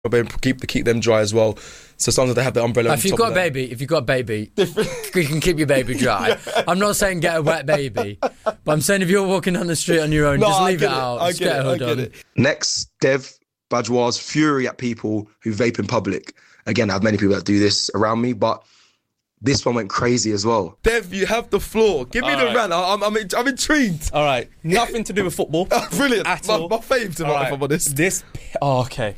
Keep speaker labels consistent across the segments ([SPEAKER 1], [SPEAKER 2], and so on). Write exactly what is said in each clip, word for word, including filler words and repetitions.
[SPEAKER 1] keep keep them dry as well. So sometimes they have the umbrella.
[SPEAKER 2] If you've got a baby, if you've got a baby, you can keep your baby dry. yeah. I'm not saying get a wet baby, but I'm saying if you're walking down the street on your own, no, just leave it, it out.
[SPEAKER 1] I
[SPEAKER 2] just
[SPEAKER 1] get,
[SPEAKER 2] get
[SPEAKER 1] it,
[SPEAKER 2] a hood
[SPEAKER 1] I get
[SPEAKER 2] on.
[SPEAKER 1] it.
[SPEAKER 3] Next, Dev Bajwa's fury at people who vape in public. Again, I have many people that do this around me, but this one went crazy as well.
[SPEAKER 1] Dev, you have the floor. Give me
[SPEAKER 4] all
[SPEAKER 1] the
[SPEAKER 4] right.
[SPEAKER 1] rant. I'm, I'm, I'm intrigued.
[SPEAKER 4] All right, nothing to do with football.
[SPEAKER 1] Brilliant.
[SPEAKER 4] At
[SPEAKER 1] my,
[SPEAKER 4] all.
[SPEAKER 1] my fave tonight,
[SPEAKER 4] Right.
[SPEAKER 1] if I'm honest.
[SPEAKER 4] This, oh, okay.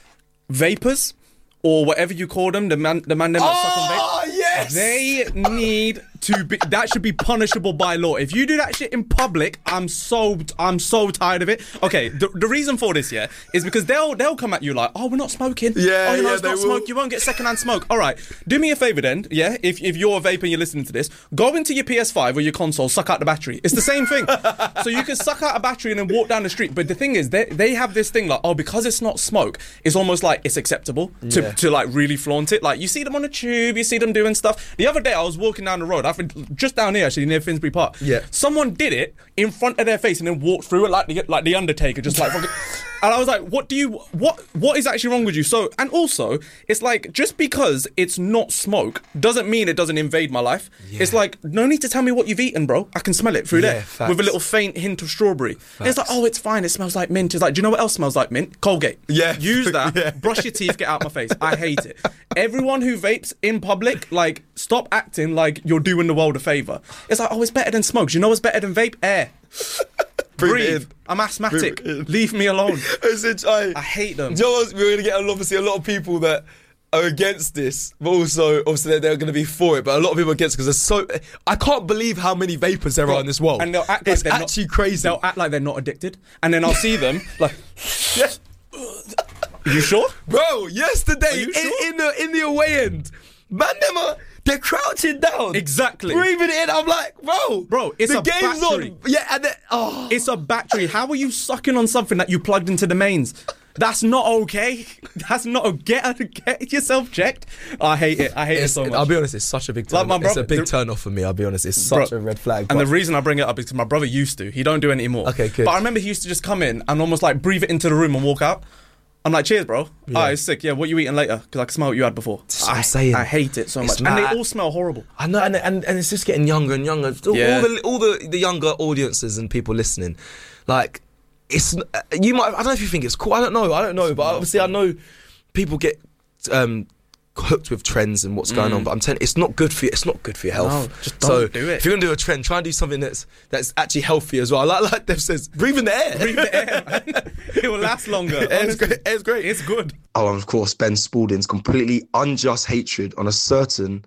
[SPEAKER 4] Vapors, or whatever you call them, the man, the man them that suck on vape.
[SPEAKER 1] Oh, yes!
[SPEAKER 4] They need to be. That should be punishable by law. If you do that shit in public, I'm so I'm so tired of it. Okay, the, the reason for this, yeah, is because they'll they'll come at you like, oh, we're not smoking.
[SPEAKER 1] Yeah,
[SPEAKER 4] oh, you know,
[SPEAKER 1] yeah,
[SPEAKER 4] it's
[SPEAKER 1] they
[SPEAKER 4] not
[SPEAKER 1] will.
[SPEAKER 4] smoke. You won't get secondhand smoke. All right, do me a favor then, yeah. If if you're a vape and you're listening to this, go into your P S five or your console, suck out the battery. It's the same thing. So you can suck out a battery and then walk down the street. But the thing is, they they have this thing like, oh, because it's not smoke, it's almost like it's acceptable to
[SPEAKER 1] Yeah.
[SPEAKER 4] to like really flaunt it. Like you see them on the tube, you see them doing stuff. The other day I was walking down the road, I think just down here actually near Finsbury Park.
[SPEAKER 1] Yeah.
[SPEAKER 4] Someone did it in front of their face and then walked through it like the like the Undertaker, just like fucking. And I was like, what do you what what is actually wrong with you? So and also it's like just because it's not smoke doesn't mean it doesn't invade my life.
[SPEAKER 1] Yeah.
[SPEAKER 4] It's like no need to tell me what you've eaten, bro. I can smell it through
[SPEAKER 1] Yeah,
[SPEAKER 4] there
[SPEAKER 1] facts.
[SPEAKER 4] with a little faint hint of strawberry. And it's like, oh, it's fine. It smells like mint. It's like, do you know what else smells like mint? Colgate.
[SPEAKER 1] Yeah.
[SPEAKER 4] Use that.
[SPEAKER 1] Yeah.
[SPEAKER 4] Brush your teeth. Get out my face. I hate it. Everyone who vapes in public, like, stop acting like you're doing the world a favour. It's like, oh, it's better than smoke. Do you know what's better than vape? Air.
[SPEAKER 1] Breathe
[SPEAKER 4] Breathe.
[SPEAKER 1] it in.
[SPEAKER 4] I'm asthmatic.
[SPEAKER 1] Breathe it in.
[SPEAKER 4] Leave me alone.
[SPEAKER 1] It's a- I,
[SPEAKER 4] I hate them.
[SPEAKER 1] Do you know what? We're going to get obviously a lot of people that are against this, but also obviously they're, they're going to be for it. But a lot of people are against because there's so. I can't believe how many vapors there are in this world.
[SPEAKER 4] And they'll act like
[SPEAKER 1] it's
[SPEAKER 4] they're
[SPEAKER 1] actually
[SPEAKER 4] not,
[SPEAKER 1] crazy.
[SPEAKER 4] They'll act like they're not addicted. And then I'll see them like,
[SPEAKER 1] Yes.
[SPEAKER 4] are you sure?
[SPEAKER 1] Bro, yesterday
[SPEAKER 4] Are you
[SPEAKER 1] in,
[SPEAKER 4] sure?
[SPEAKER 1] in the in the away end, man, them are, they're crouching down,
[SPEAKER 4] Exactly.
[SPEAKER 1] breathing it in. I'm like, bro,
[SPEAKER 4] Bro, it's
[SPEAKER 1] the
[SPEAKER 4] a
[SPEAKER 1] game's
[SPEAKER 4] battery.
[SPEAKER 1] on. Yeah, and then, oh,
[SPEAKER 4] It's a battery. How are you sucking on something that you plugged into the mains? That's not okay. That's not a get get yourself checked. I hate it. I hate it
[SPEAKER 1] it's,
[SPEAKER 4] so much.
[SPEAKER 1] I'll be honest, it's such a big turn.
[SPEAKER 4] Like my
[SPEAKER 1] it's
[SPEAKER 4] brother-
[SPEAKER 1] a big
[SPEAKER 4] the-
[SPEAKER 1] turn off for me. I'll be honest, it's
[SPEAKER 4] Bro,
[SPEAKER 1] such a red flag.
[SPEAKER 4] And
[SPEAKER 1] but-
[SPEAKER 4] the reason I bring it up is because my brother used to. He don't do it anymore.
[SPEAKER 1] Okay, good.
[SPEAKER 4] But I remember he used to just come in and almost like breathe it into the room and walk out. I'm like, cheers, bro.
[SPEAKER 1] Yeah.
[SPEAKER 4] Ah, it's sick. Yeah, what you eating later? Because I can smell what you had before.
[SPEAKER 1] That's what
[SPEAKER 4] I,
[SPEAKER 1] I'm saying.
[SPEAKER 4] I hate it so
[SPEAKER 1] It's
[SPEAKER 4] much. And they
[SPEAKER 1] mad.
[SPEAKER 4] all smell horrible.
[SPEAKER 1] I know, and, and and it's just getting younger and younger. All,
[SPEAKER 4] Yeah.
[SPEAKER 1] all the all the, the younger audiences and people listening, like it's you might. I don't know if you think it's cool. I don't know. I don't know. But obviously, I know people get um, hooked with trends and what's going on. But I'm telling you, it's not good for you. It's not good for your health.
[SPEAKER 4] No, just don't
[SPEAKER 1] so
[SPEAKER 4] do it.
[SPEAKER 1] If you're gonna do a trend, try and do something that's that's actually healthy as well. Like like Dev says, breathe in the air.
[SPEAKER 4] Breathe the air, man. It will last longer.
[SPEAKER 1] Air's
[SPEAKER 4] Honestly.
[SPEAKER 1] great. Air's great.
[SPEAKER 4] It's good.
[SPEAKER 3] Oh, and of course, Ben Spalding's completely unjust hatred on a certain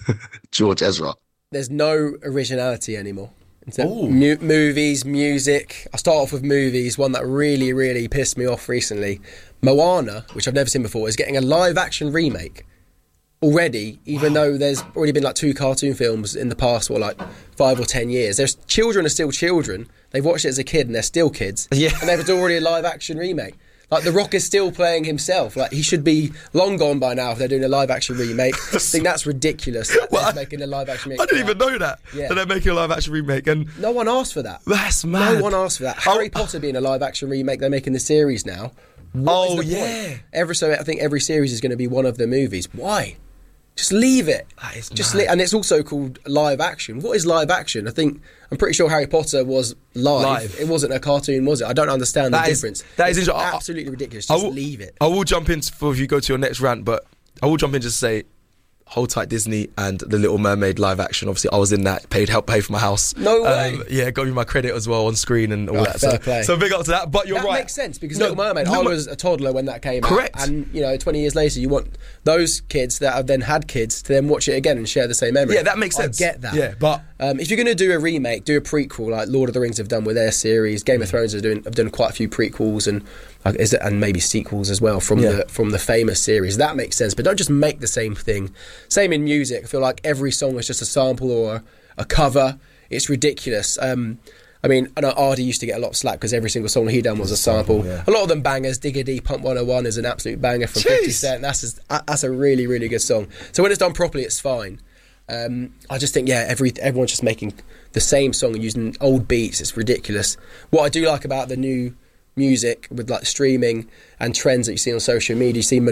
[SPEAKER 3] George Ezra.
[SPEAKER 5] There's no originality anymore. In terms of mu- movies, music. I'll start off with movies. One that really, really pissed me off recently. Moana, which I've never seen before, is getting a live action remake already, even though there's already been like two cartoon films in the past, what, like five or ten years. There's children are still children. They've watched it as a kid and they're still kids.
[SPEAKER 1] Yeah.
[SPEAKER 5] And there's already a live action remake. Like, The Rock is still playing himself. Like, he should be long gone by now if they're doing a live-action remake. I think that's ridiculous, that
[SPEAKER 1] Well,
[SPEAKER 5] they're
[SPEAKER 1] I-
[SPEAKER 5] making a live-action remake.
[SPEAKER 1] I didn't
[SPEAKER 5] for
[SPEAKER 1] even
[SPEAKER 5] that.
[SPEAKER 1] know that.
[SPEAKER 5] Yeah.
[SPEAKER 1] That they're making a live action remake, and
[SPEAKER 5] No one asked for that.
[SPEAKER 1] that's mad.
[SPEAKER 5] No one asked for that. Harry Potter being a live-action remake, they're making the series now. What
[SPEAKER 1] Oh,
[SPEAKER 5] is the point?
[SPEAKER 1] yeah.
[SPEAKER 5] Every so, I think every series is going to be one of the movies. Why? Just leave it.
[SPEAKER 1] That is
[SPEAKER 5] Just
[SPEAKER 1] mad.
[SPEAKER 5] le- and it's also called live action. What is live action? I think I'm pretty sure Harry Potter was live.
[SPEAKER 1] Live.
[SPEAKER 5] It wasn't a cartoon, was it? I don't understand the
[SPEAKER 1] That is-
[SPEAKER 5] difference.
[SPEAKER 1] that is
[SPEAKER 5] It's
[SPEAKER 1] interesting. I-
[SPEAKER 5] absolutely ridiculous.
[SPEAKER 1] I
[SPEAKER 5] Just
[SPEAKER 1] will-
[SPEAKER 5] leave it.
[SPEAKER 1] I will jump in before you go to your next rant, but I will jump in just to say, hold tight Disney and The Little Mermaid live action. Obviously, I was in that, paid help pay for my house.
[SPEAKER 5] No way.
[SPEAKER 1] Um, yeah, got me my credit as well on screen and all
[SPEAKER 5] Oh,
[SPEAKER 1] that.
[SPEAKER 5] fair
[SPEAKER 1] So,
[SPEAKER 5] play.
[SPEAKER 1] so big up to that. But you're
[SPEAKER 5] That
[SPEAKER 1] right.
[SPEAKER 5] makes sense because
[SPEAKER 1] No,
[SPEAKER 5] Little Mermaid, I
[SPEAKER 1] Little Mer-
[SPEAKER 5] was a toddler when that came
[SPEAKER 1] Correct.
[SPEAKER 5] out. And, you know, twenty years later, you want those kids that have then had kids to then watch it again and share the same memory.
[SPEAKER 1] Yeah, that makes sense.
[SPEAKER 5] I get that.
[SPEAKER 1] Yeah, but
[SPEAKER 5] Um, if you're going to do a remake, do a prequel like Lord of the Rings have done with their series. Game of Thrones have doing have done quite a few prequels and like, is it, and maybe sequels as well from
[SPEAKER 1] Yeah.
[SPEAKER 5] the from the famous series. That makes sense, but don't just make the same thing. Same in music. I feel like every song is just a sample or a cover. It's ridiculous. Um, I mean, I know Ardy used to get a lot of slack because every single song he done was a sample.
[SPEAKER 1] yeah.
[SPEAKER 5] A lot of them bangers. Digga D Pump one oh one is an absolute banger from fifty
[SPEAKER 1] Jeez.
[SPEAKER 5] Cent. That's just, that's a really really good song. So when it's done properly, it's fine. Um, I just think, yeah, every everyone's just making the same song and using old beats. It's ridiculous. What I do like about the new music with like streaming and trends that you see on social media. You see